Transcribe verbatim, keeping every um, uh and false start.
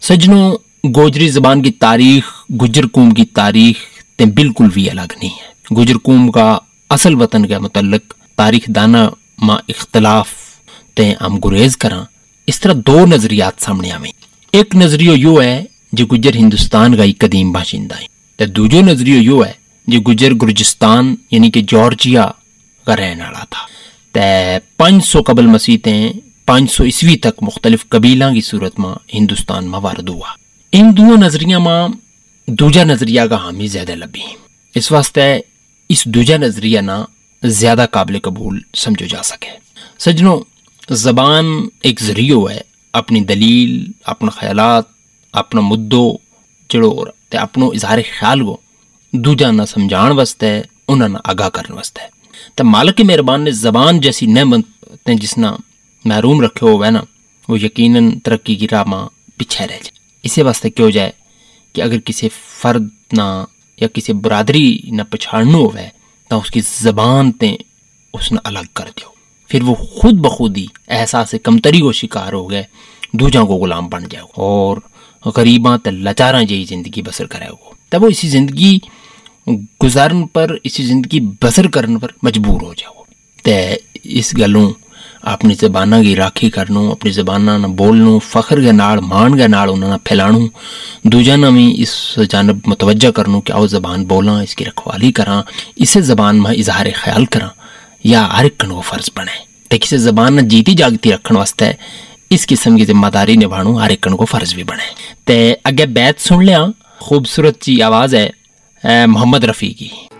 سجنوں گوجری زبان کی تاریخ گجر قوم کی تاریخ تے بالکل بھی الگ نہیں ہے. گجر قوم کا اصل وطن کے متعلق تاریخ دانا ماں اختلاف تے ہم گریز کراں. اس طرح دو نظریات سامنے آویں. ایک نظریہ یوں ہے جو گجر ہندوستان کا ایک قدیم باشندہ ہے تے دوجو نظریہ یوں ہے جو گجر گرجستان یعنی کہ جارجیا کا رہنے والا تھا. تے پانچ سو قبل مسیح تے پانچ سو عیسوی تک مختلف قبیلوں کی صورت میں ہندوستان میں وارد ہوا. ان دو نظریہ میں دوجا نظریہ کا حامی زیادہ لبی. اس واسطے اس دوجا نظریہ نہ زیادہ قابل قبول سمجھو جا سکے. سجنوں زبان ایک ذریعہ ہے اپنی دلیل، اپنے خیالات، اپنا مدو جڑو تے اپنو اظہار خیال کو دوجا نہ سمجھان واسطے انہاں نہ آگاہ کرنے واسطے. تے مالک مہربان نے زبان جیسی نعمت تے جس نہ محروم رکھے ہوئے نا وہ یقیناً ترقی کی راہ میں پیچھے رہ جائے. اسی واسطے کیوں جائے کہ اگر کسی فرد نہ یا کسی برادری نہ پچھاڑنا ہوئے تو اس کی زبان تے اس نے الگ کر دیو، پھر وہ خود بخود ہی احساس کمتری کو شکار ہو گئے، دوجاں کو غلام بن جائے اور غریباں تے لاچاراں جہی زندگی بسر کرے ہو. تب وہ اسی زندگی گزارن پر اسی زندگی بسر کرنے پر مجبور ہو جاؤ. تے اس گلوں اپنی زبانہ کی راکھی کرنو، اپنی زبانہ نہ بولنو، فخر کے نال مان کے نال انہاں پھیلانو، دوجا نہ بھی اس جانب متوجہ کرنو کہ آؤ زبان بولاں، اس کی رکھوالی کراں، اسے زبان میں اظہار خیال کراں یا ہر ایک کو فرض بنے. تے کسی زبان نہ جیتی جاگتی رکھن واسطے اس قسم کی ذمہ داری نبھانو ہر ایک کو فرض بھی بنے. تے اگے بیت سن لیا، خوبصورت جی آواز ہے محمد رفیع کی.